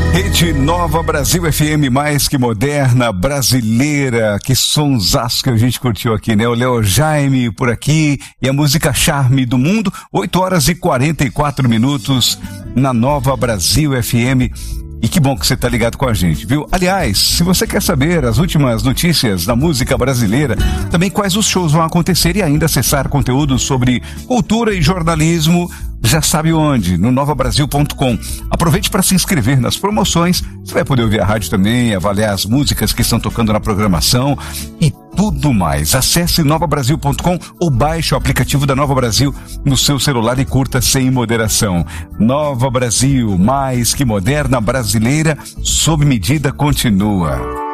Rede Nova Brasil FM, mais que moderna, brasileira. Que sonsaço que a gente curtiu aqui, né? O Léo Jaime por aqui e a música Charme do Mundo. 8h44 na Nova Brasil FM. E que bom que você tá ligado com a gente, viu? Aliás, se você quer saber as últimas notícias da música brasileira, também quais os shows vão acontecer e ainda acessar conteúdos sobre cultura e jornalismo, já sabe onde, no novabrasil.com. Aproveite para se inscrever nas promoções, você vai poder ouvir a rádio também, avaliar as músicas que estão tocando na programação e tudo mais. Acesse novabrasil.com ou baixe o aplicativo da Nova Brasil no seu celular e curta sem moderação. Nova Brasil, mais que moderna, brasileira, sob medida, continua.